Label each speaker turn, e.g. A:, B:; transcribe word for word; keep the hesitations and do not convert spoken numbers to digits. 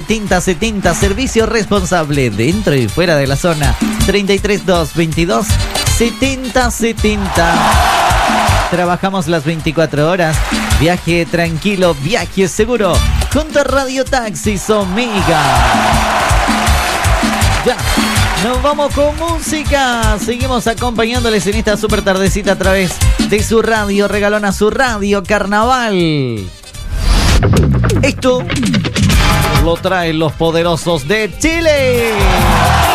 A: setenta setenta, servicio responsable dentro y fuera de la zona. treinta y tres dos veintidós setenta setenta. Trabajamos las veinticuatro horas. Viaje tranquilo, viaje seguro. Junto a Radio Taxis Omega. Ya, nos vamos con música. Seguimos acompañándoles en esta super tardecita a través de su radio regalona, su radio Carnaval. Esto lo traen los poderosos de Chile.